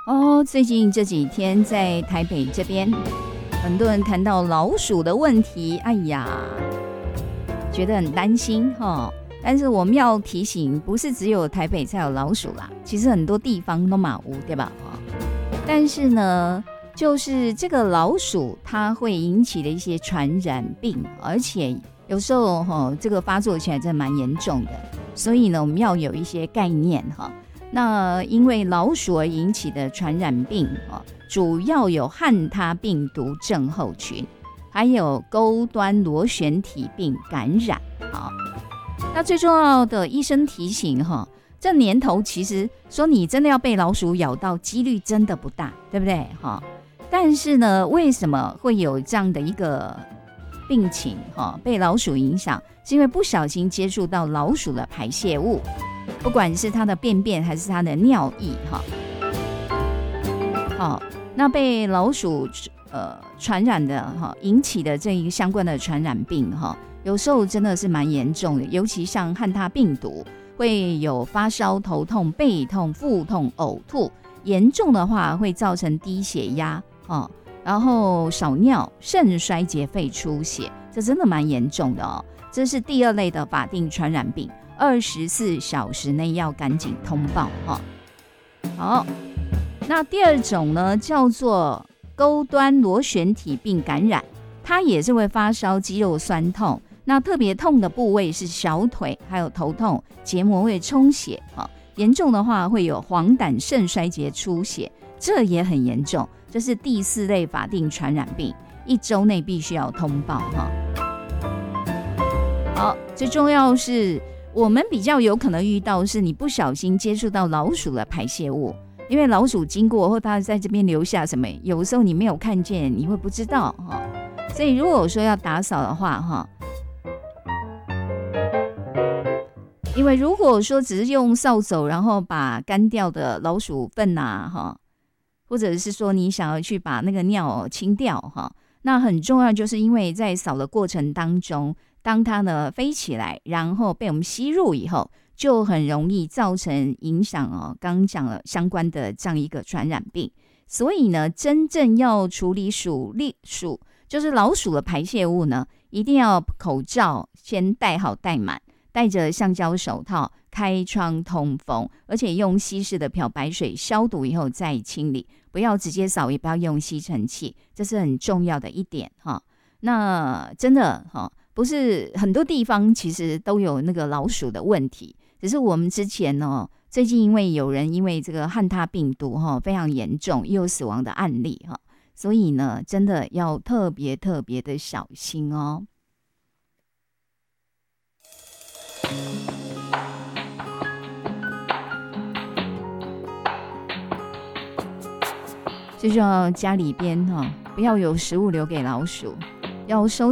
哦，最近这几天在台北这边，很多人谈到老鼠的问题，哎呀，觉得很担心哈。但是我们要提醒，不是只有台北才有老鼠啦，其实很多地方都嘛有，对吧？但是呢，就是这个老鼠它会引起的一些传染病，而且有时候这个发作起来真的蛮严重的，所以呢，我们要有一些概念哈。那因为老鼠而引起的传染病主要有汉他病毒症候群，还有钩端螺旋体病感染。那最重要的医生提醒这年头其实说你真的要被老鼠咬到几率真的不大，对不对？但是呢，为什么会有这样的一个病情被老鼠影响？是因为不小心接触到老鼠的排泄物，不管是它的便便还是它的尿液那被老鼠传染的引起的这一个相关的传染病有时候真的是蛮严重的，尤其像汉他病毒会有发烧、头痛、背痛、腹痛、呕吐，严重的话会造成低血压然后少尿、肾衰竭、肺出血，这真的蛮严重的这是第二类的法定传染病，24小时内要赶紧通报好，那第二种呢叫做钩端螺旋体病感染，它也是会发烧、肌肉酸痛，那特别痛的部位是小腿，还有头痛，结膜会充血严重的话会有黄疸、肾衰竭、出血，这也很严重，这是第4类法定传染病，1周内必须要通报好，最重要是我们比较有可能遇到是你不小心接触到老鼠的排泄物，因为老鼠经过或它在这边留下什么，有时候你没有看见，你会不知道所以如果说要打扫的话因为如果说只是用扫帚然后把干掉的老鼠粪或者是说你想要去把那个尿清掉那很重要，就是因为在扫的过程当中，当它呢飞起来，然后被我们吸入以后，就很容易造成影响刚刚讲了相关的这样一个传染病。所以呢，真正要处理鼠就是老鼠的排泄物呢，一定要口罩先戴好戴满，戴着橡胶手套，开窗通风，而且用稀释的漂白水消毒以后再清理，不要直接扫，也不要用吸尘器，这是很重要的一点那真的不是很多地方其实都有那个老鼠的问题，只是我们之前最近因为有人因为这个汉他病毒非常严重，又有死亡的案例所以呢真的要特别特别的小心最重要家里边不要有食物留给老鼠，要收